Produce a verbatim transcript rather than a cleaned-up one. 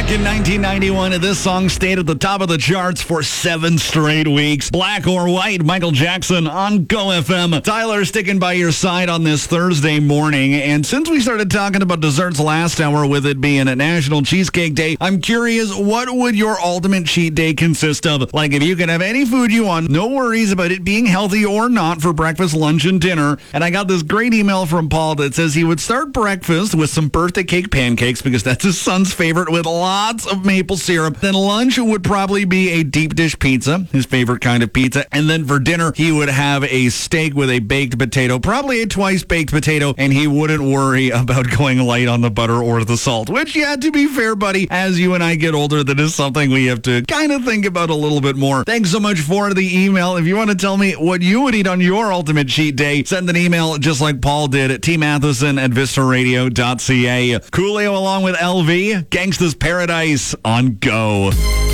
Back in nineteen ninety-one, this song stayed at the top of the charts for seven straight weeks. Black or White, Michael Jackson on Go F M. Tyler sticking by your side on this Thursday morning. And since we started talking about desserts last hour, with it being a National Cheesecake Day, I'm curious, what would your ultimate cheat day consist of? Like, if you could have any food you want, no worries about it being healthy or not for breakfast, lunch, and dinner. And I got this great email from Paul that says he would start breakfast with some birthday cake pancakes because that's his son's favorite, with lots of maple syrup. Then lunch would probably be a deep dish pizza, his favorite kind of pizza. And then for dinner, he would have a steak with a baked potato, probably a twice baked potato, and he wouldn't worry about going light on the butter or the salt, which, yeah, to be fair, buddy, as you and I get older, that is something we have to kind of think about a little bit more. Thanks so much for the email. If you want to tell me what you would eat on your ultimate cheat day, send an email just like Paul did at t matheson at vista radio dot c a. Coolio along with L V, Gangsta's Paradise on Go.